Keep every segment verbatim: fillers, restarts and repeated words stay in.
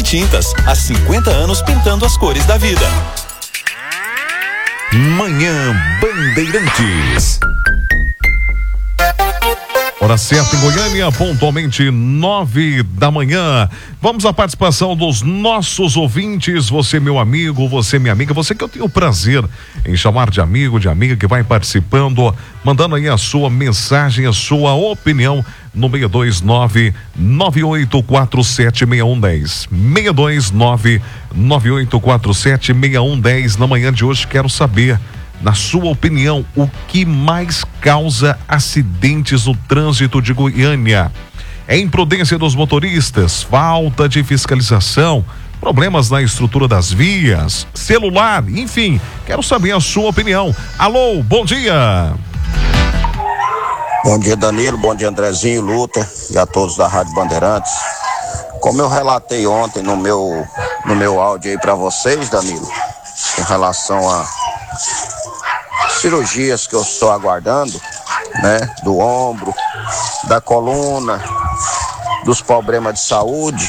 Tintas, há cinquenta anos pintando as cores da vida. Manhã Bandeirantes. Hora certa em Goiânia, pontualmente nove da manhã. Vamos à participação dos nossos ouvintes. Você, meu amigo, você, minha amiga, você que eu tenho o prazer em chamar de amigo, de amiga, que vai participando, mandando aí a sua mensagem, a sua opinião no seis dois nove, nove oito quatro sete, seis um um zero. seis dois nove, nove oito quatro sete, seis um um zero. Na manhã de hoje quero saber, na sua opinião, o que mais causa acidentes no trânsito de Goiânia? É imprudência dos motoristas, falta de fiscalização, problemas na estrutura das vias, celular, enfim, quero saber a sua opinião. Alô, bom dia! Bom dia, Danilo, bom dia, Andrezinho, Luta e a todos da Rádio Bandeirantes. Como eu relatei ontem no meu, no meu áudio aí para vocês, Danilo, em relação a cirurgias que eu estou aguardando, né, do ombro, da coluna, dos problemas de saúde,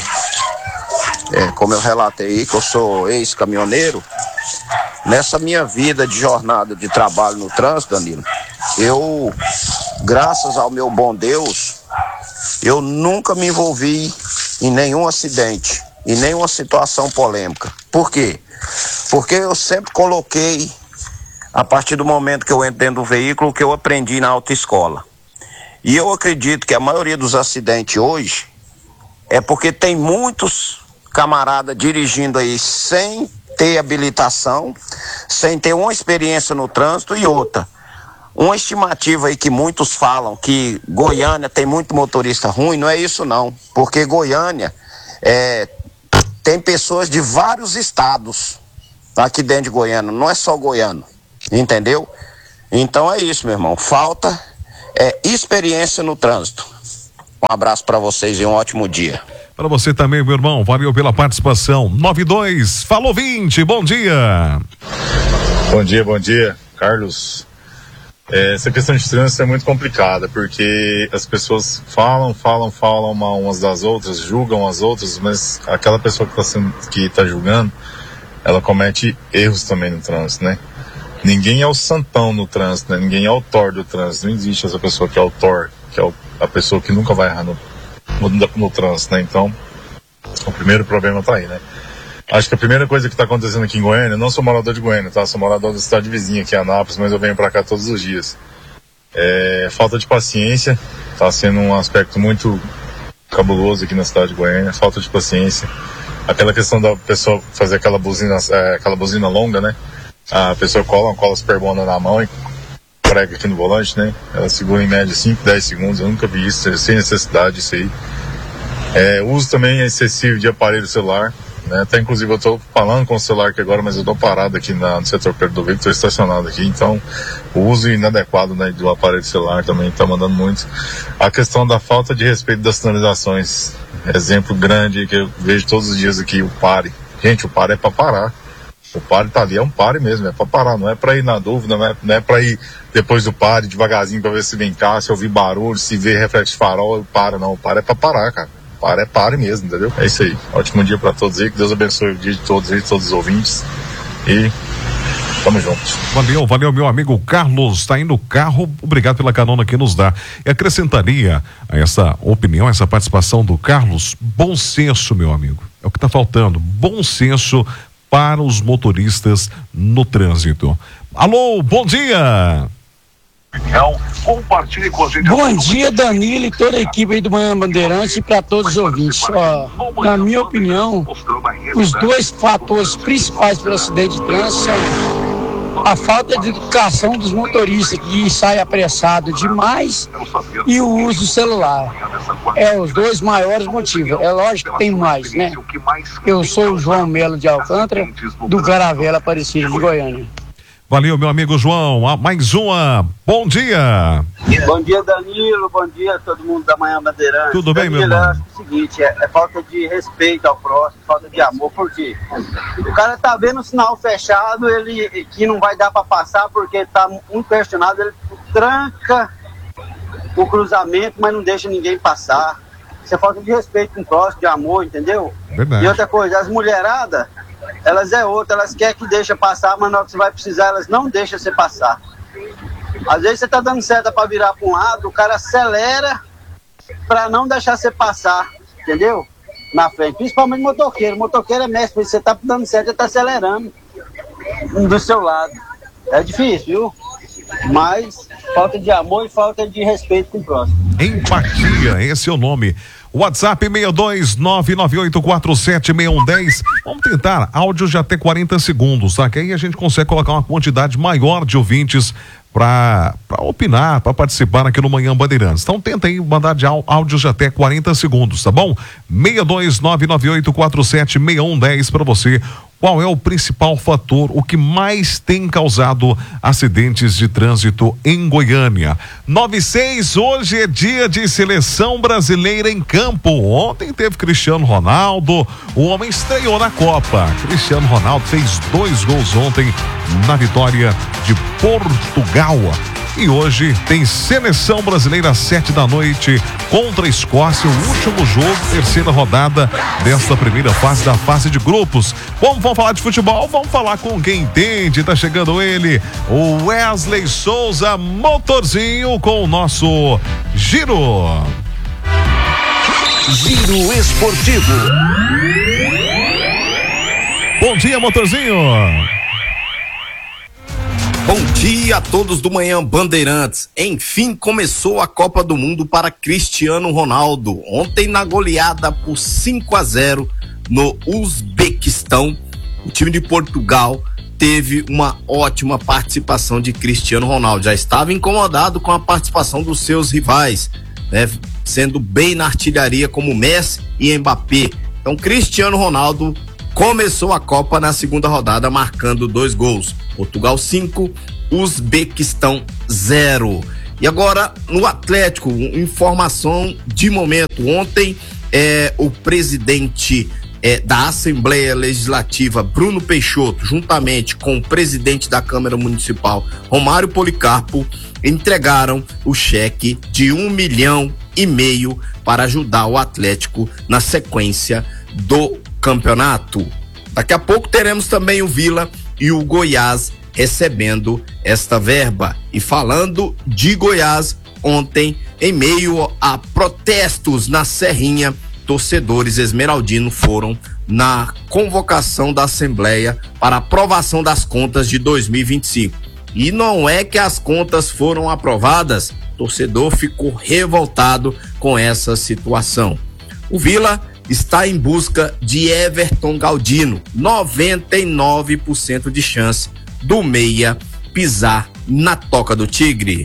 é, como eu relatei aí, que eu sou ex-caminhoneiro, nessa minha vida de jornada de trabalho no trânsito, Danilo, eu, graças ao meu bom Deus, eu nunca me envolvi em nenhum acidente, em nenhuma situação polêmica. Por quê? Porque eu sempre coloquei, a partir do momento que eu entro dentro do veículo, o que eu aprendi na autoescola. E eu acredito que a maioria dos acidentes hoje é porque tem muitos camaradas dirigindo aí sem ter habilitação, sem ter uma experiência no trânsito e outra. Uma estimativa aí que muitos falam que Goiânia tem muito motorista ruim, não é isso não. Porque Goiânia é, tem pessoas de vários estados aqui dentro de Goiânia, não é só goiano. Entendeu? Então é isso, meu irmão. Falta é, experiência no trânsito. Um abraço para vocês e um ótimo dia. Para você também, meu irmão. Valeu pela participação. nove dois, falou vinte, bom dia. Bom dia, bom dia, Carlos. É, essa questão de trânsito é muito complicada, porque as pessoas falam, falam, falam uma, umas das outras, julgam as outras, mas aquela pessoa que está que tá julgando, ela comete erros também no trânsito, né? Ninguém é o santão no trânsito, né? Ninguém é o Thor do trânsito. Não existe essa pessoa que é o Thor, que é o, a pessoa que nunca vai errar no, no, no trânsito, né? Então, o primeiro problema está aí, né? Acho que a primeira coisa que está acontecendo aqui em Goiânia, eu não sou morador de Goiânia, tá? Sou morador da cidade vizinha aqui, Anápolis, mas eu venho para cá todos os dias. É, falta de paciência, está sendo um aspecto muito cabuloso aqui na cidade de Goiânia, falta de paciência. Aquela questão da pessoa fazer aquela buzina, é, aquela buzina longa, né? A pessoa cola uma cola super bona na mão e prega aqui no volante, né? Ela segura em média cinco, dez segundos. Eu nunca vi isso, sem necessidade isso aí. É, o uso também é excessivo de aparelho celular, né? Até inclusive eu estou falando com o celular aqui agora, mas eu estou parado aqui na, no setor perto do veículo, estou estacionado aqui. Então, o uso inadequado, né, do aparelho celular também está mandando muito. A questão da falta de respeito das sinalizações. Exemplo grande que eu vejo todos os dias aqui, o pare. Gente, o pare é para parar. O pare tá ali, é um pare mesmo, é pra parar, não é pra ir na dúvida, não é, não é pra ir depois do pare, devagarzinho, pra ver se vem cá, se ouvir barulho, se vê reflexo de farol, para, não, o pare é pra parar, cara. O pare é pare mesmo, entendeu? É isso aí. Ótimo dia pra todos aí, que Deus abençoe o dia de todos aí, de todos os ouvintes. E tamo junto. Valeu, valeu, meu amigo Carlos, tá aí no carro, obrigado pela carona que nos dá. E acrescentaria a essa opinião, essa participação do Carlos, bom senso, meu amigo. É o que tá faltando, bom senso para os motoristas no trânsito. Alô, bom dia! Compartilhe com a gente. Bom dia, Danilo e toda a equipe aí do Manhã Bandeirantes e para todos os ouvintes. Ó, na minha opinião, os dois fatores principais para o acidente de trânsito são a falta de educação dos motoristas, que sai apressado demais, e o uso do celular. É os dois maiores motivos. É lógico que tem mais, né? Eu sou o João Melo de Alcântara, do Caravela Aparecida de Goiânia. Valeu, meu amigo João. Ah, mais uma. Bom dia. Bom dia, Danilo. Bom dia a todo mundo da Manhã Bandeirante. Tudo bem, Danilo, meu irmão? Eu acho que é o seguinte, é, é falta de respeito ao próximo, falta de amor. Por quê? O cara tá vendo o sinal fechado, ele que não vai dar para passar porque tá muito pressionado, ele tranca o cruzamento, mas não deixa ninguém passar. Isso é falta de respeito com o próximo, de amor, entendeu? Verdade. E outra coisa, as mulheradas, elas é outra, elas querem que deixa passar, mas na hora que você vai precisar, elas não deixam você passar. Às vezes você tá dando seta para virar para um lado, o cara acelera para não deixar você passar, entendeu? Na frente, principalmente motoqueiro. Motoqueiro é mestre, você tá dando seta, ele tá acelerando do seu lado. É difícil, viu? Mas falta de amor e falta de respeito com o próximo. Empatia, esse é o nome. WhatsApp seis dois nove nove oito quatro sete seis um um zero. Vamos tentar áudio de até quarenta segundos, tá? Que aí a gente consegue colocar uma quantidade maior de ouvintes para opinar, para participar aqui no Manhã Bandeirantes. Então tenta aí mandar de áudios de até quarenta segundos, tá bom? seis dois nove nove oito quatro sete seis um um zero para você. Qual é o principal fator, o que mais tem causado acidentes de trânsito em Goiânia? nove seis, hoje é dia de seleção brasileira em campo. Ontem teve Cristiano Ronaldo, o homem estreou na Copa. Cristiano Ronaldo fez dois gols ontem na vitória de Portugal. E hoje tem seleção brasileira às sete da noite contra a Escócia, o último jogo, terceira rodada desta primeira fase da fase de grupos. Vamos, vamos falar de futebol, vamos falar com quem entende. Tá chegando ele, o Wesley Souza, motorzinho, com o nosso Giro. Giro Esportivo. Bom dia, motorzinho. Bom dia a todos do Manhã Bandeirantes. Enfim, começou a Copa do Mundo para Cristiano Ronaldo. Ontem, na goleada por cinco a zero no Uzbequistão, o time de Portugal teve uma ótima participação de Cristiano Ronaldo. Já estava incomodado com a participação dos seus rivais, né? Sendo bem na artilharia como Messi e Mbappé. Então, Cristiano Ronaldo começou a Copa na segunda rodada marcando dois gols. Portugal cinco, Uzbequistão zero. E agora no Atlético, informação de momento. Ontem é, o presidente é, da Assembleia Legislativa, Bruno Peixoto, juntamente com o presidente da Câmara Municipal, Romário Policarpo, entregaram o cheque de um milhão e meio para ajudar o Atlético na sequência do campeonato. Daqui a pouco teremos também o Vila e o Goiás recebendo esta verba. E falando de Goiás, ontem, em meio a protestos na Serrinha, torcedores esmeraldinos foram na convocação da Assembleia para aprovação das contas de dois mil e vinte e cinco. E não é que as contas foram aprovadas, o torcedor ficou revoltado com essa situação. O Vila está em busca de Everton Galdino, noventa e nove por cento de chance do meia pisar na toca do Tigre.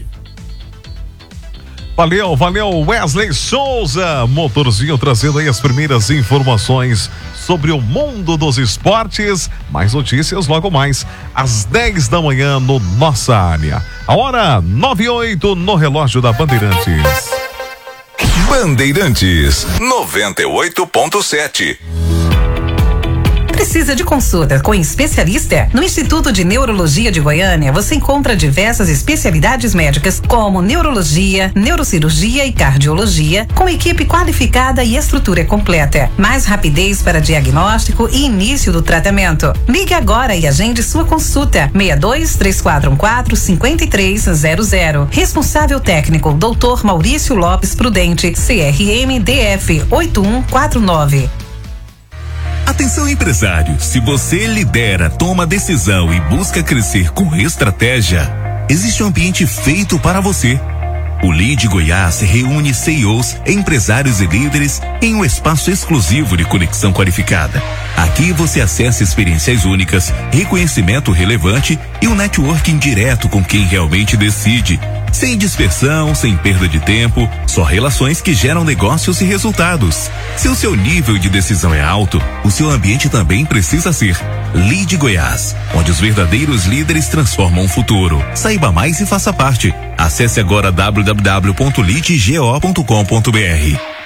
Valeu, valeu, Wesley Souza, motorzinho, trazendo aí as primeiras informações sobre o mundo dos esportes. Mais notícias logo mais, às dez da manhã no Nossa Área. A hora nove e oito no relógio da Bandeirantes. Bandeirantes noventa e oito ponto sete. Precisa de consulta com especialista? No Instituto de Neurologia de Goiânia, você encontra diversas especialidades médicas, como neurologia, neurocirurgia e cardiologia, com equipe qualificada e estrutura completa. Mais rapidez para diagnóstico e início do tratamento. Ligue agora e agende sua consulta. seis dois três quatro um quatro cinco três zero zero. Responsável técnico, doutor Maurício Lopes Prudente, C R M D F oito um quatro nove. Atenção, empresário, se você lidera, toma decisão e busca crescer com estratégia, existe um ambiente feito para você. O Lead Goiás reúne C E Os, empresários e líderes em um espaço exclusivo de conexão qualificada. Aqui você acessa experiências únicas, reconhecimento relevante e um networking direto com quem realmente decide. Sem dispersão, sem perda de tempo, só relações que geram negócios e resultados. Se o seu nível de decisão é alto, o seu ambiente também precisa ser. Lead Goiás, onde os verdadeiros líderes transformam o futuro. Saiba mais e faça parte. Acesse agora w w w ponto lead go ponto com ponto b r.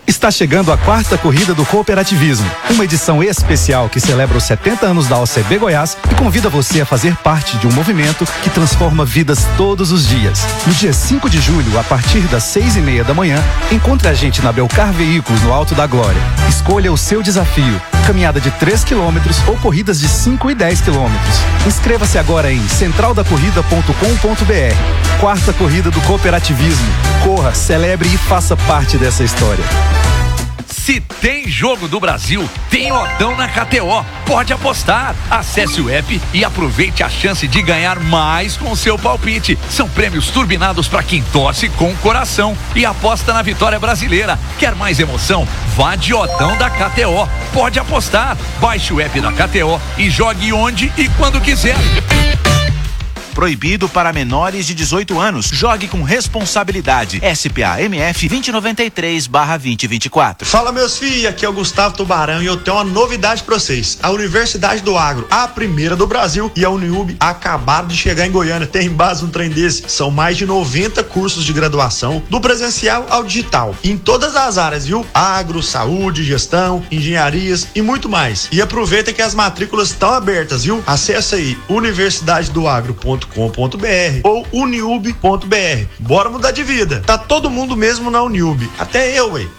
Está chegando a quarta corrida do cooperativismo, uma edição especial que celebra os setenta anos da O C B Goiás e convida você a fazer parte de um movimento que transforma vidas todos os dias. No dia cinco de julho, a partir das seis e meia da manhã, encontre a gente na Belcar Veículos, no Alto da Glória. Escolha o seu desafio, caminhada de três quilômetros ou corridas de cinco e dez quilômetros. Inscreva-se agora em central da corrida ponto com ponto br. Quarta corrida do cooperativismo. Corra, celebre e faça parte dessa história. Se tem jogo do Brasil, tem Odão na K T O. Pode apostar. Acesse o app e aproveite a chance de ganhar mais com o seu palpite. São prêmios turbinados para quem torce com o coração e aposta na vitória brasileira. Quer mais emoção? Vá de Odão da K T O. Pode apostar. Baixe o app da K T O e jogue onde e quando quiser. Proibido para menores de dezoito anos. Jogue com responsabilidade. S P A M F vinte e noventa e três barra vinte e vinte e quatro. Fala, meus filhos, aqui é o Gustavo Tubarão e eu tenho uma novidade pra vocês. A Universidade do Agro, a primeira do Brasil, e a Uniub acabaram de chegar em Goiânia. Tem base um trem desse. São mais de noventa cursos de graduação, do presencial ao digital, em todas as áreas, viu? Agro, saúde, gestão, engenharias e muito mais. E aproveita que as matrículas estão abertas, viu? Acesse aí universidade do agro ponto com ponto br ou uniub ponto br. Bora mudar de vida. Tá todo mundo mesmo na Uniub. Até eu, ué.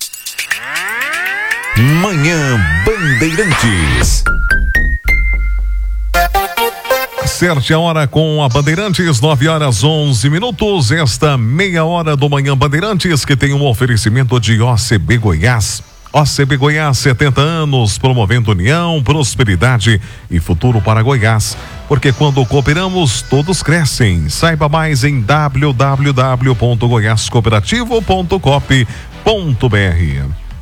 Manhã Bandeirantes. Acerte a hora com a Bandeirantes, nove horas onze minutos. Esta meia hora do Manhã Bandeirantes, que tem um oferecimento de O C B Goiás. O C B Goiás, setenta anos, promovendo união, prosperidade e futuro para Goiás. Porque quando cooperamos, todos crescem. Saiba mais em w w w ponto goiás cooperativo ponto coop ponto br.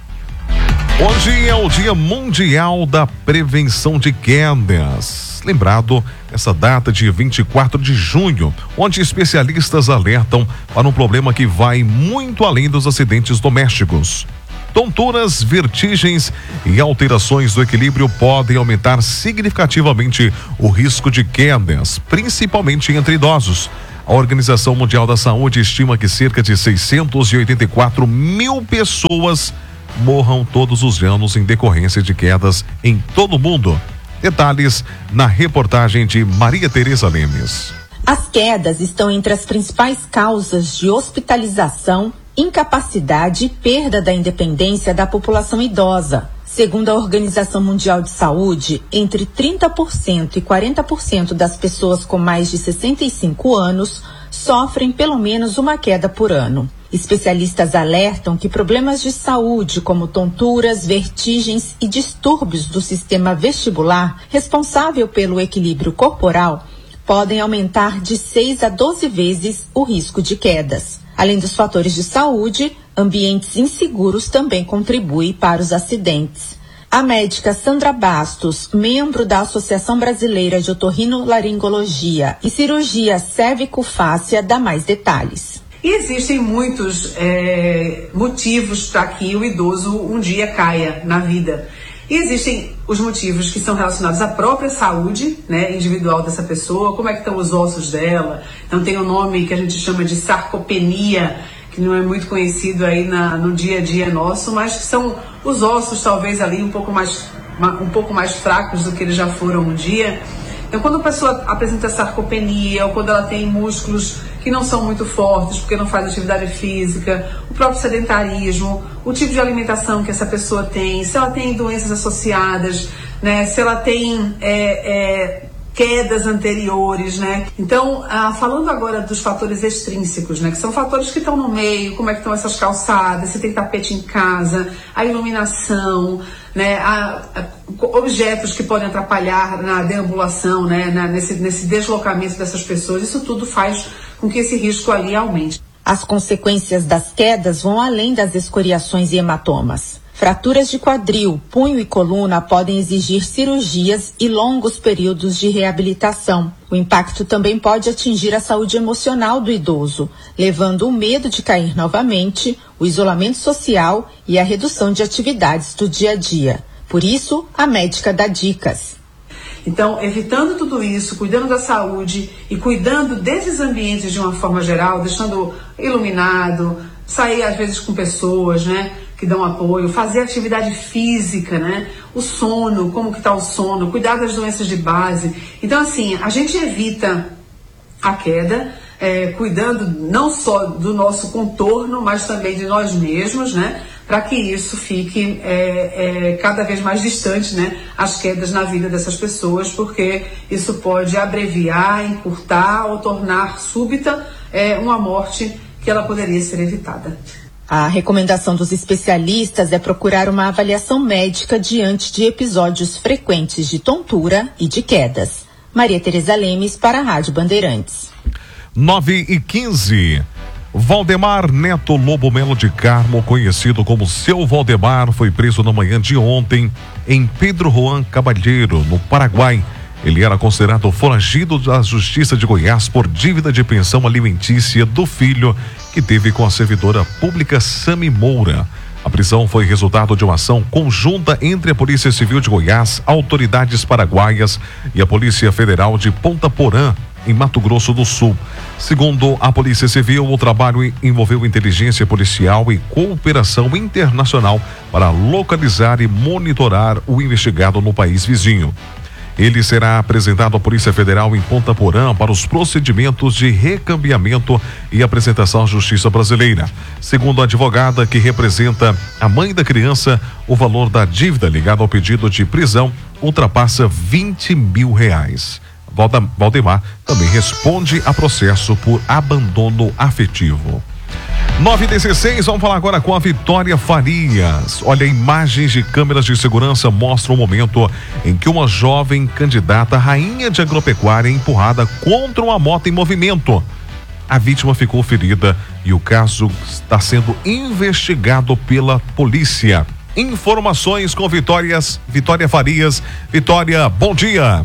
Hoje é o Dia Mundial da Prevenção de Quedas. Lembrado, essa data de vinte e quatro de junho, onde especialistas alertam para um problema que vai muito além dos acidentes domésticos. Tonturas, vertigens e alterações do equilíbrio podem aumentar significativamente o risco de quedas, principalmente entre idosos. A Organização Mundial da Saúde estima que cerca de seiscentos e oitenta e quatro mil pessoas morram todos os anos em decorrência de quedas em todo o mundo. Detalhes na reportagem de Maria Tereza Lemes. As quedas estão entre as principais causas de hospitalização, incapacidade e perda da independência da população idosa. Segundo a Organização Mundial de Saúde, entre trinta por cento e quarenta por cento das pessoas com mais de sessenta e cinco anos sofrem pelo menos uma queda por ano. Especialistas alertam que problemas de saúde, como tonturas, vertigens e distúrbios do sistema vestibular, responsável pelo equilíbrio corporal, podem aumentar de seis a doze vezes o risco de quedas. Além dos fatores de saúde, ambientes inseguros também contribuem para os acidentes. A médica Sandra Bastos, membro da Associação Brasileira de Otorrinolaringologia e Cirurgia Cérvico-Fácea, dá mais detalhes. E existem muitos é, motivos para que o idoso um dia caia na vida. E existem os motivos que são relacionados à própria saúde, né, individual dessa pessoa, como é que estão os ossos dela. Então tem um nome que a gente chama de sarcopenia, que não é muito conhecido aí na, no dia a dia nosso, mas que são os ossos talvez ali um pouco mais, um pouco mais fracos do que eles já foram um dia. Então quando a pessoa apresenta sarcopenia ou quando ela tem músculos que não são muito fortes porque não faz atividade física, o próprio sedentarismo, o tipo de alimentação que essa pessoa tem, se ela tem doenças associadas, né, se ela tem é, é, quedas anteriores, né? Então, ah, falando agora dos fatores extrínsecos, né, que são fatores que estão no meio, como é que estão essas calçadas, se tem tapete em casa, a iluminação, né, a, a, objetos que podem atrapalhar na deambulação, né, na, nesse, nesse deslocamento dessas pessoas, isso tudo faz com que esse risco ali aumente. As consequências das quedas vão além das escoriações e hematomas. Fraturas de quadril, punho e coluna podem exigir cirurgias e longos períodos de reabilitação. O impacto também pode atingir a saúde emocional do idoso, levando o medo de cair novamente, o isolamento social e a redução de atividades do dia a dia. Por isso, a médica dá dicas. Então, evitando tudo isso, cuidando da saúde e cuidando desses ambientes de uma forma geral, deixando iluminado, sair às vezes com pessoas, né, que dão apoio, fazer atividade física, né? O sono, como que está o sono, cuidar das doenças de base. Então, assim, a gente evita a queda, é, cuidando não só do nosso contorno, mas também de nós mesmos, né? Para que isso fique é, é, cada vez mais distante, né? As quedas na vida dessas pessoas, porque isso pode abreviar, encurtar ou tornar súbita é, uma morte que ela poderia ser evitada. A recomendação dos especialistas é procurar uma avaliação médica diante de episódios frequentes de tontura e de quedas. Maria Tereza Lemes para a Rádio Bandeirantes. nove e quinze. Valdemar Neto Lobo Melo de Carmo, conhecido como Seu Valdemar, foi preso na manhã de ontem em Pedro Juan Cabalheiro, no Paraguai. Ele era considerado foragido da Justiça de Goiás por dívida de pensão alimentícia do filho que teve com a servidora pública Sami Moura. A prisão foi resultado de uma ação conjunta entre a Polícia Civil de Goiás, autoridades paraguaias e a Polícia Federal de Ponta Porã, em Mato Grosso do Sul. Segundo a Polícia Civil, o trabalho envolveu inteligência policial e cooperação internacional para localizar e monitorar o investigado no país vizinho. Ele será apresentado à Polícia Federal em Ponta Porã para os procedimentos de recambiamento e apresentação à Justiça Brasileira. Segundo a advogada que representa a mãe da criança, o valor da dívida ligada ao pedido de prisão ultrapassa vinte mil reais. Valdemar também responde a processo por abandono afetivo. nove e dezesseis, vamos falar agora com a Vitória Farias. Olha, imagens de câmeras de segurança mostram o momento em que uma jovem candidata rainha de agropecuária é empurrada contra uma moto em movimento. A vítima ficou ferida e o caso está sendo investigado pela polícia. Informações com Vitórias, Vitória Farias. Vitória, bom dia.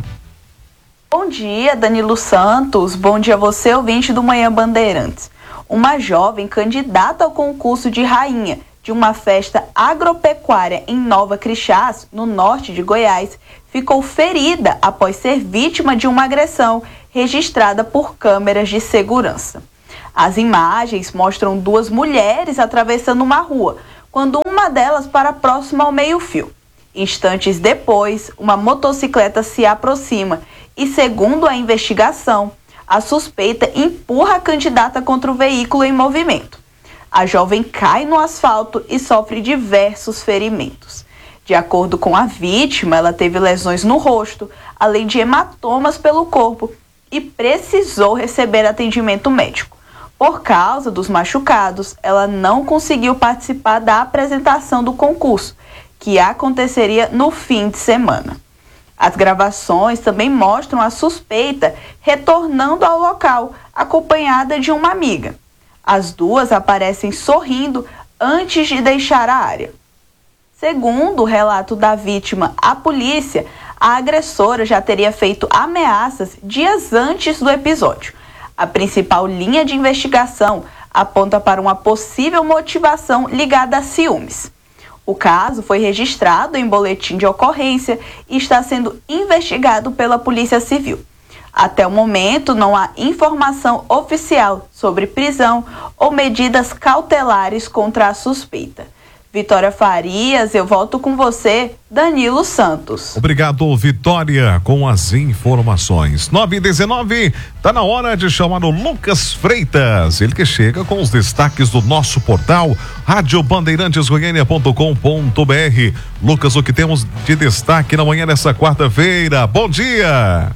Bom dia, Danilo Santos. Bom dia a você, ouvinte do Manhã Bandeirantes. Uma jovem candidata ao concurso de rainha de uma festa agropecuária em Nova Crixás, no norte de Goiás, ficou ferida após ser vítima de uma agressão registrada por câmeras de segurança. As imagens mostram duas mulheres atravessando uma rua, quando uma delas para próxima ao meio-fio. Instantes depois, uma motocicleta se aproxima e, segundo a investigação, a suspeita empurra a candidata contra o veículo em movimento. A jovem cai no asfalto e sofre diversos ferimentos. De acordo com a vítima, ela teve lesões no rosto, além de hematomas pelo corpo e precisou receber atendimento médico. Por causa dos machucados, ela não conseguiu participar da apresentação do concurso, que aconteceria no fim de semana. As gravações também mostram a suspeita retornando ao local, acompanhada de uma amiga. As duas aparecem sorrindo antes de deixar a área. Segundo o relato da vítima à polícia, a agressora já teria feito ameaças dias antes do episódio. A principal linha de investigação aponta para uma possível motivação ligada a ciúmes. O caso foi registrado em boletim de ocorrência e está sendo investigado pela Polícia Civil. Até o momento, não há informação oficial sobre prisão ou medidas cautelares contra a suspeita. Vitória Farias, eu volto com você, Danilo Santos. Obrigado, Vitória, com as informações. nove e dezenove, tá na hora de chamar o Lucas Freitas, ele que chega com os destaques do nosso portal rádio bandeirantes goiânia ponto com ponto br. Lucas, o que temos de destaque na manhã dessa quarta-feira? Bom dia!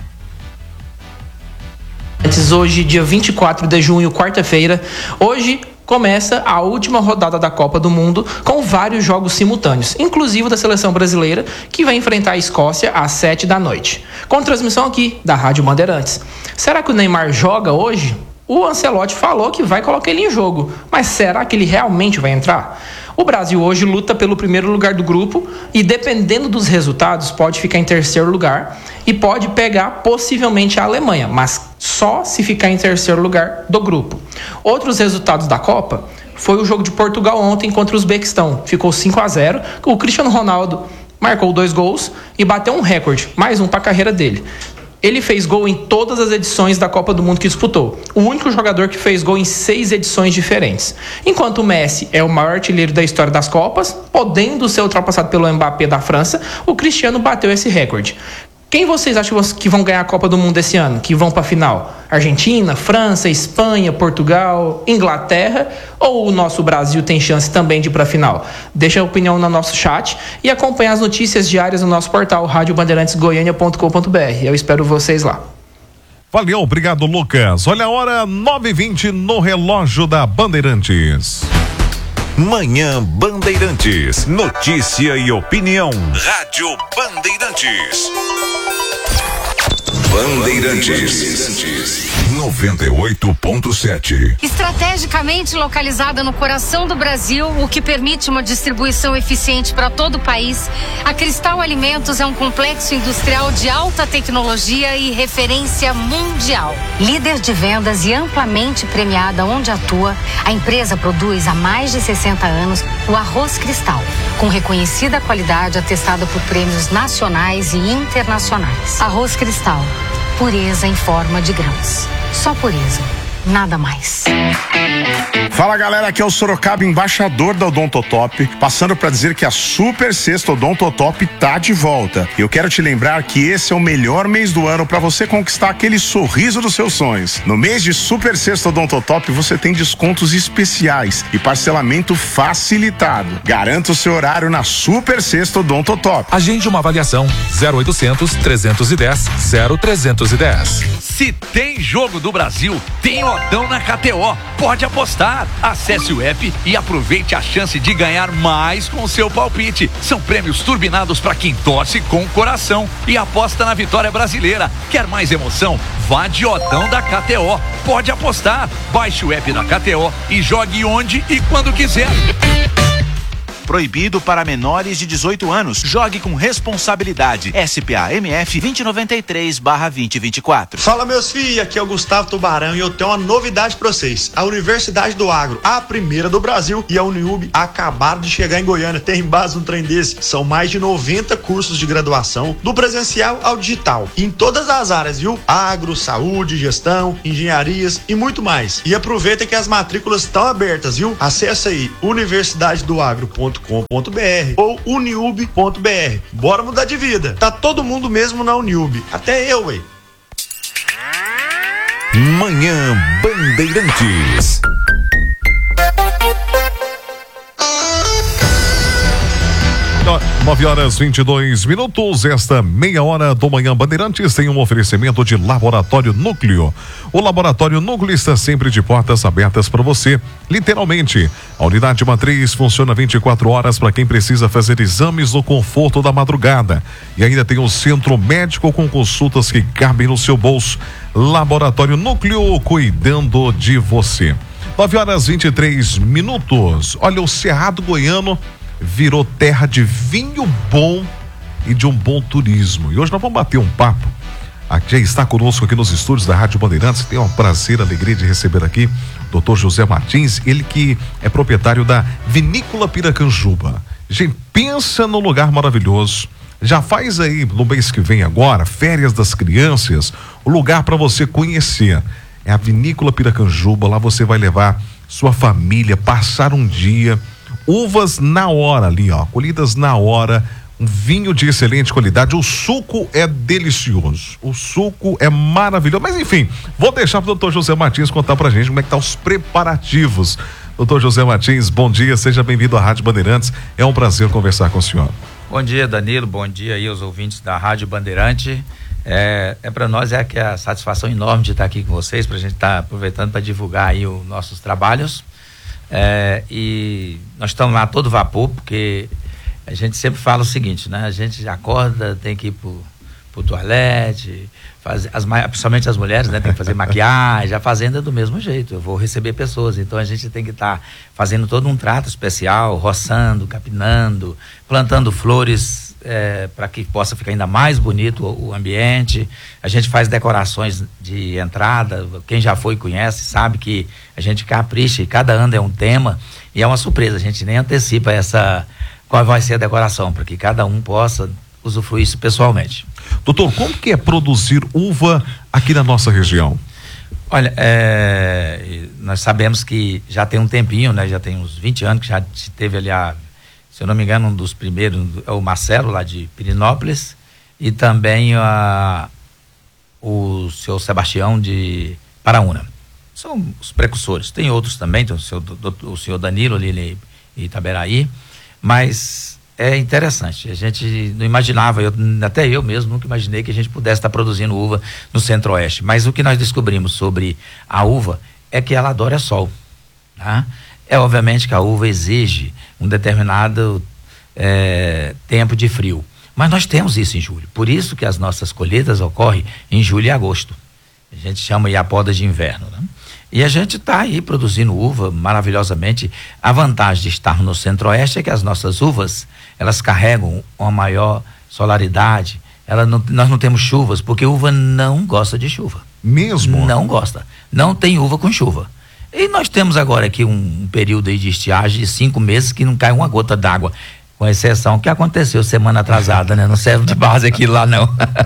Hoje, dia vinte e quatro de junho, quarta-feira. Hoje começa a última rodada da Copa do Mundo com vários jogos simultâneos, inclusive da seleção brasileira, que vai enfrentar a Escócia às sete da noite. Com transmissão aqui da Rádio Bandeirantes. Será que o Neymar joga hoje? O Ancelotti falou que vai colocar ele em jogo, mas será que ele realmente vai entrar? O Brasil hoje luta pelo primeiro lugar do grupo e, dependendo dos resultados, pode ficar em terceiro lugar e pode pegar possivelmente a Alemanha, mas só se ficar em terceiro lugar do grupo. Outros resultados da Copa foi o jogo de Portugal ontem contra o Uzbequistão. Ficou cinco a zero. O Cristiano Ronaldo marcou dois gols e bateu um recorde, mais um para a carreira dele. Ele fez gol em todas as edições da Copa do Mundo que disputou. O único jogador que fez gol em seis edições diferentes. Enquanto o Messi é o maior artilheiro da história das Copas, podendo ser ultrapassado pelo Mbappé da França, o Cristiano bateu esse recorde. Quem vocês acham que vão ganhar a Copa do Mundo esse ano? Que vão para a final? Argentina, França, Espanha, Portugal, Inglaterra? Ou o nosso Brasil tem chance também de ir para a final? Deixa a opinião no nosso chat e acompanhe as notícias diárias no nosso portal rádio bandeirantes goiânia ponto com ponto b r. Eu espero vocês lá. Valeu, obrigado, Lucas. Olha a hora, nove e vinte no relógio da Bandeirantes. Manhã Bandeirantes. Notícia e opinião. Rádio Bandeirantes. Bandeirantes. noventa e oito ponto sete. Estrategicamente localizada no coração do Brasil, o que permite uma distribuição eficiente para todo o país, a Cristal Alimentos é um complexo industrial de alta tecnologia e referência mundial. Líder de vendas e amplamente premiada onde atua, a empresa produz há mais de sessenta anos o arroz Cristal, com reconhecida qualidade atestada por prêmios nacionais e internacionais. Arroz Cristal, pureza em forma de grãos. Só pureza, nada mais. Fala galera, aqui é o Sorocaba, embaixador da Odontotop, passando para dizer que a Super Sexta Odontotop tá de volta. Eu quero te lembrar que esse é o melhor mês do ano para você conquistar aquele sorriso dos seus sonhos. No mês de Super Sexta Odontotop você tem descontos especiais e parcelamento facilitado. Garanta o seu horário na Super Sexta Odontotop. Agende uma avaliação zero oitocentos, trezentos e dez, zero trezentos e dez. Se tem jogo do Brasil, tem Odão na K T O. Pode apostar. Acesse o app e aproveite a chance de ganhar mais com o seu palpite. São prêmios turbinados para quem torce com o coração e aposta na vitória brasileira. Quer mais emoção? Vá de Odão da K T O. Pode apostar. Baixe o app da K T O e jogue onde e quando quiser. Proibido para menores de dezoito anos. Jogue com responsabilidade. S P A M F vinte noventa e três barra vinte vinte e quatro. Fala meus filhos, aqui é o Gustavo Tubarão e eu tenho uma novidade pra vocês. A Universidade do Agro, a primeira do Brasil, e a Uniub acabaram de chegar em Goiânia. Tem base um trem desse. São mais de noventa cursos de graduação, do presencial ao digital, em todas as áreas, viu? Agro, saúde, gestão, engenharias e muito mais. E aproveita que as matrículas estão abertas, viu? Acesse aí universidade do agro ponto com ponto b r ou uniub ponto b r. Bora mudar de vida. Tá todo mundo mesmo na Uniub. Até eu, ué. Manhã Bandeirantes. nove horas e vinte e dois minutos, esta meia hora do Manhã Bandeirantes tem um oferecimento de Laboratório Núcleo. O Laboratório Núcleo está sempre de portas abertas para você, literalmente. A unidade matriz funciona vinte e quatro horas para quem precisa fazer exames no conforto da madrugada. E ainda tem o Centro Médico com consultas que cabem no seu bolso. Laboratório Núcleo, cuidando de você. nove horas e vinte e três minutos. Olha, o Cerrado Goiano virou terra de vinho bom e de um bom turismo. E hoje nós vamos bater um papo. Aqui já está conosco aqui nos estúdios da Rádio Bandeirantes. Tem uma prazer, alegria de receber aqui doutor José Martins, ele que é proprietário da Vinícola Piracanjuba. Gente, pensa num lugar maravilhoso. Já faz aí no mês que vem agora, férias das crianças, o lugar para você conhecer. É a Vinícola Piracanjuba. Lá você vai levar sua família, passar um dia. Uvas na hora ali, ó, colhidas na hora, um vinho de excelente qualidade, o suco é delicioso, o suco é maravilhoso, mas enfim, vou deixar pro doutor José Martins contar pra gente como é que tá os preparativos. doutor José Martins, bom dia, seja bem-vindo à Rádio Bandeirantes, é um prazer conversar com o senhor. Bom dia, Danilo, bom dia aí aos ouvintes da Rádio Bandeirante. É, é para nós é que a satisfação enorme de estar aqui com vocês, pra gente estar tá aproveitando para divulgar aí os nossos trabalhos. É, e nós estamos lá a todo vapor, porque a gente sempre fala o seguinte, né? A gente acorda, tem que ir pro, pro toalete, fazer, as, principalmente as mulheres, né? Tem que fazer maquiagem, a fazenda é do mesmo jeito, eu vou receber pessoas, então a gente tem que estar tá fazendo todo um trato especial, roçando, capinando, plantando flores, é, para que possa ficar ainda mais bonito o, o ambiente. A gente faz decorações de entrada, quem já foi conhece, sabe que a gente capricha e cada ano é um tema e é uma surpresa, a gente nem antecipa essa, qual vai ser a decoração, para que cada um possa usufruir isso pessoalmente. Doutor, como que é produzir uva aqui na nossa região? Olha, é, nós sabemos que já tem um tempinho, né? Já tem uns vinte anos que já se teve ali a, se eu não me engano, um dos primeiros é o Marcelo lá de Pirinópolis e também a, o seu Sebastião de Paraúna. São os precursores. Tem outros também, tem o, seu, do, o senhor Danilo ali em Itaberaí, mas é interessante. A gente não imaginava, eu, até eu mesmo nunca imaginei que a gente pudesse estar produzindo uva no Centro-Oeste. Mas o que nós descobrimos sobre a uva é que ela adora sol. Tá? É obviamente que a uva exige um determinado é, tempo de frio. Mas nós temos isso em julho. Por isso que as nossas colheitas ocorrem em julho e agosto. A gente chama aí a poda de inverno, né? E a gente está aí produzindo uva maravilhosamente. A vantagem de estar no Centro-Oeste é que as nossas uvas, elas carregam uma maior solaridade. Ela não, nós não temos chuvas, porque uva não gosta de chuva. Mesmo? Não gosta. Não tem uva com chuva. E nós temos agora aqui um, um período aí de estiagem de cinco meses que não cai uma gota d'água. Com exceção que aconteceu semana atrasada, né? Não serve de base aqui lá, não.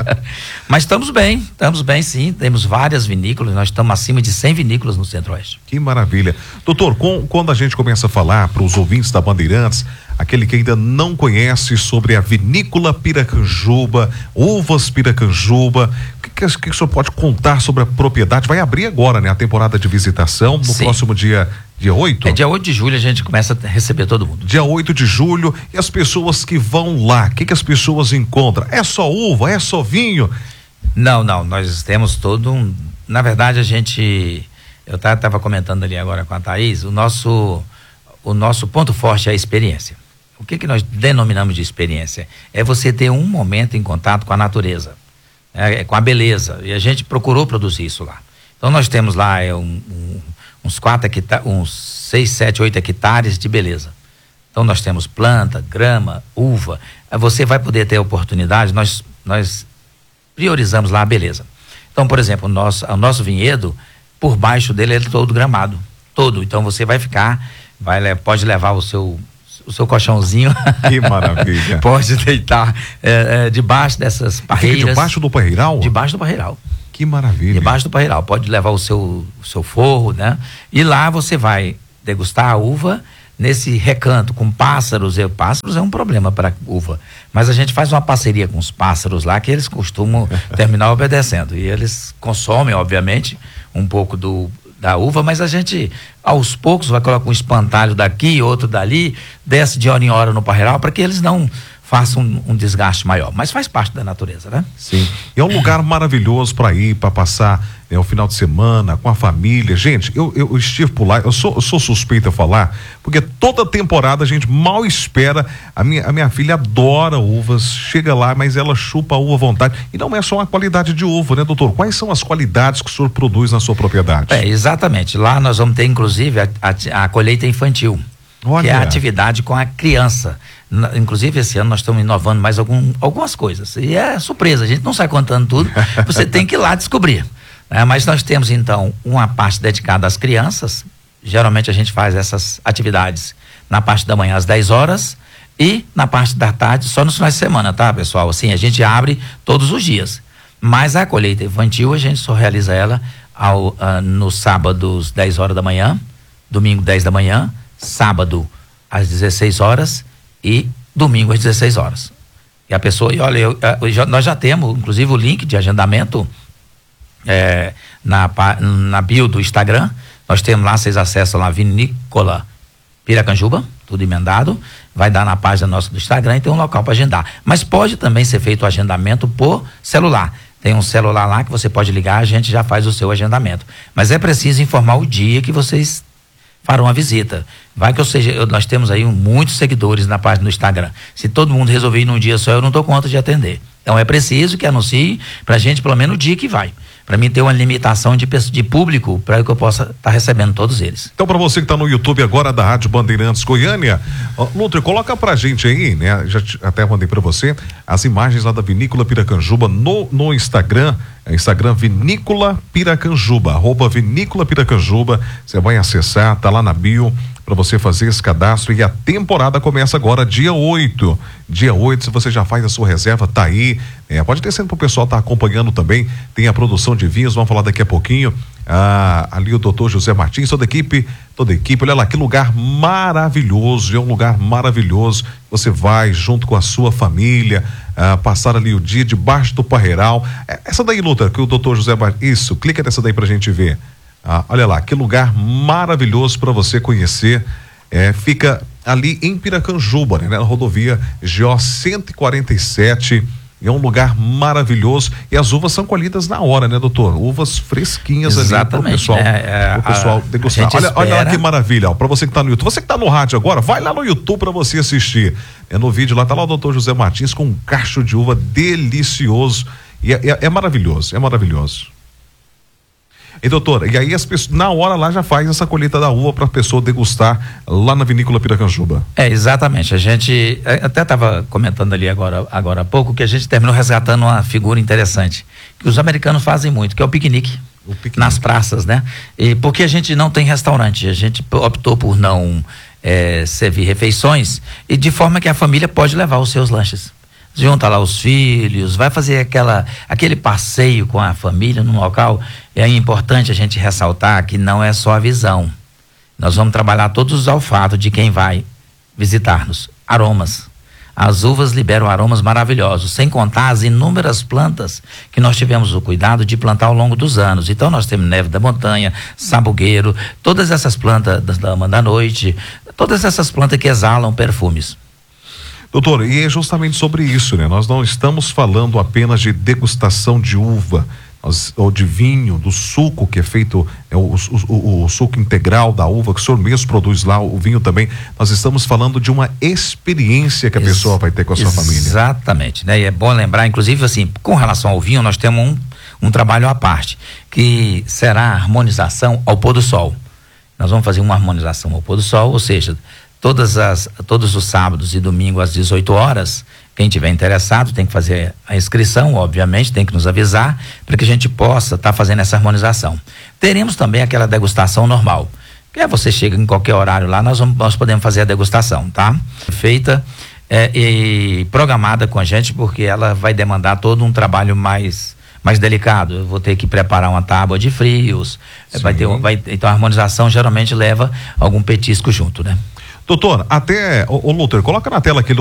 Mas estamos bem, estamos bem sim, temos várias vinícolas, nós estamos acima de cem vinícolas no Centro-Oeste. Que maravilha. Doutor, com, quando a gente começa a falar para os ouvintes da Bandeirantes, aquele que ainda não conhece sobre a vinícola Piracanjuba, uvas Piracanjuba, o que, que, que o senhor pode contar sobre a propriedade? Vai abrir agora, né? A temporada de visitação, no Sim. próximo dia... Dia oito? É dia oito de julho a gente começa a receber todo mundo. Dia oito de julho, e as pessoas que vão lá, o que, que as pessoas encontram? É só uva? É só vinho? Não, não, nós temos todo um, na verdade a gente, eu estava comentando ali agora com a Thaís, o nosso, o nosso ponto forte é a experiência. O que que nós denominamos de experiência? É você ter um momento em contato com a natureza, é, é, com a beleza, e a gente procurou produzir isso lá. Então nós temos lá é, um, um uns quatro hectares, uns seis, sete, oito hectares de beleza. Então nós temos planta, grama, uva. Você vai poder ter a oportunidade, nós, nós priorizamos lá a beleza. Então, por exemplo, o nosso, o nosso vinhedo, por baixo dele é todo gramado, todo. Então você vai ficar, vai, pode levar o seu, o seu colchãozinho. Que maravilha. Pode deitar é, é, debaixo dessas parreiras. Fica debaixo do parreiral? Debaixo do parreiral. Que maravilha. Debaixo do parreiral, pode levar o seu, o seu forro, né? E lá você vai degustar a uva nesse recanto com pássaros. E pássaros é um problema para uva, mas a gente faz uma parceria com os pássaros lá que eles costumam terminar obedecendo e eles consomem, obviamente, um pouco do da uva, mas a gente aos poucos vai colocar um espantalho daqui, outro dali, desce de hora em hora no parreiral para que eles não faça um, um desgaste maior, mas faz parte da natureza, né? Sim, é um lugar maravilhoso para ir, para passar é, o final de semana com a família. Gente, eu, eu estive por lá, eu sou, eu sou suspeito a falar, porque toda temporada a gente mal espera. A minha, a minha filha adora uvas, chega lá, mas ela chupa a uva à vontade. E não é só a qualidade de uva, né, doutor? Quais são as qualidades que o senhor produz na sua propriedade? É, exatamente. Lá nós vamos ter, inclusive, a, a, a colheita infantil. Olha. Que é a atividade com a criança. Na, inclusive esse ano nós estamos inovando mais algum, algumas coisas. E é surpresa, a gente não sai contando tudo, você tem que ir lá descobrir. Né? Mas nós temos então uma parte dedicada às crianças. Geralmente a gente faz essas atividades na parte da manhã às dez horas e na parte da tarde só nos finais de semana, tá, pessoal? Assim, a gente abre todos os dias. Mas a colheita infantil a gente só realiza ela ao, uh, nos sábados dez horas da manhã, domingo dez da manhã, sábado às dezesseis horas e domingo às dezesseis horas. E a pessoa, e olha, eu, eu, já, nós já temos, inclusive, o link de agendamento é, na, na bio do Instagram. Nós temos lá, vocês acessam lá, Vinícola Piracanjuba, tudo emendado, vai dar na página nossa do Instagram e tem um local para agendar. Mas pode também ser feito o agendamento por celular. Tem um celular lá que você pode ligar, a gente já faz o seu agendamento. Mas é preciso informar o dia que vocês farão a visita. Vai que eu seja, eu, nós temos aí um, muitos seguidores na página do Instagram. Se todo mundo resolver ir num dia só, eu não dou conta de atender. Então é preciso que anuncie pra gente pelo menos o dia que vai. Para mim ter uma limitação de, de público para que eu possa estar tá recebendo todos eles. Então, para você que está no YouTube agora da Rádio Bandeirantes Goiânia, ó, Luther, coloca pra gente aí, né? Já te, até mandei para você as imagens lá da Vinícola Piracanjuba no, no Instagram, é Instagram Vinícola Piracanjuba, arroba Vinícola Piracanjuba. Você vai acessar, tá lá na bio. para você fazer esse cadastro e a temporada começa agora, dia oito. Dia oito, se você já faz a sua reserva, tá aí. É, pode ter sendo pro pessoal tá acompanhando também. Tem a produção de vinhos, vamos falar daqui a pouquinho. Ah, ali o doutor José Martins, toda a equipe, toda a equipe, olha lá, que lugar maravilhoso, é um lugar maravilhoso. Você vai junto com a sua família, ah, passar ali o dia debaixo do parreiral. É, essa daí, Luta, que o doutor José Martins, isso, clica nessa daí pra gente ver. Ah, olha lá, que lugar maravilhoso para você conhecer. É, fica ali em Piracanjuba, né, na rodovia G O cento e quarenta e sete. É um lugar maravilhoso e as uvas são colhidas na hora, né, doutor? Uvas fresquinhas. Exatamente, ali pro pessoal, né? É, pro pessoal a, degustar. a Olha, espera... olha lá que maravilha, para você que tá no YouTube. Você que tá no rádio agora, vai lá no YouTube para você assistir. É no vídeo lá, tá lá o doutor José Martins com um cacho de uva delicioso. E é, é, é maravilhoso, é maravilhoso. E doutor, e aí as pessoas, na hora lá já faz essa colheita da uva para a pessoa degustar lá na vinícola Piracanjuba. É, exatamente. A gente até estava comentando ali agora, agora há pouco que a gente terminou resgatando uma figura interessante que os americanos fazem muito, que é o piquenique, o piquenique. Nas praças, né? E porque a gente não tem restaurante, a gente optou por não é, servir refeições e de forma que a família pode levar os seus lanches. Junta lá os filhos, vai fazer aquela, aquele passeio com a família no local. É importante a gente ressaltar que não é só a visão. Nós vamos trabalhar todos os olfatos de quem vai visitar-nos. Aromas. As uvas liberam aromas maravilhosos, sem contar as inúmeras plantas que nós tivemos o cuidado de plantar ao longo dos anos. Então nós temos neve da montanha, sabugueiro, todas essas plantas da dama da noite, todas essas plantas que exalam perfumes. Doutor, e é justamente sobre isso, né? Nós não estamos falando apenas de degustação de uva, nós, ou de vinho, do suco que é feito, é, o, o, o, o suco integral da uva, que o senhor mesmo produz lá, o vinho também. Nós estamos falando de uma experiência que a Ex pessoa vai ter com a sua família. Exatamente, né? E é bom lembrar, inclusive assim, com relação ao vinho, nós temos um, um trabalho à parte, que será a harmonização ao pôr do sol. Nós vamos fazer uma harmonização ao pôr do sol, ou seja, Todas as, todos os sábados e domingos às dezoito horas, quem tiver interessado tem que fazer a inscrição, obviamente, tem que nos avisar para que a gente possa estar tá fazendo essa harmonização. Teremos também aquela degustação normal, que é você chega em qualquer horário lá, nós, vamos, nós podemos fazer a degustação, tá? Feita é, e programada com a gente, porque ela vai demandar todo um trabalho mais... mais delicado. Eu vou ter que preparar uma tábua de frios, vai ter, vai, então a harmonização geralmente leva algum petisco junto, né? Doutor, até, ô, ô Luther, coloca na tela aquele